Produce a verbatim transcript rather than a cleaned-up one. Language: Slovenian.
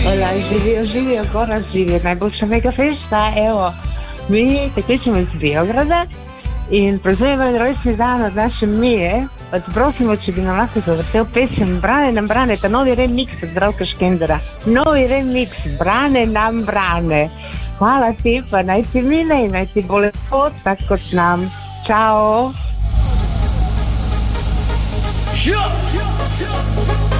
Hola, živio, živio, Goran živio, najboljša mega fešta, evo, mi tekličimo iz Biograda in praznujemo rojstni dan od naše Mije, pa te prosimo, če bi nam lahko zavrtel pesem Brane nam brane, ta novi remix od Zdravka Škendera, novi remix, Brane nam brane. Hvala ti, pa naj ti mine in naj ti bo lepo, tako kot nam. Čao! Sure, sure, sure.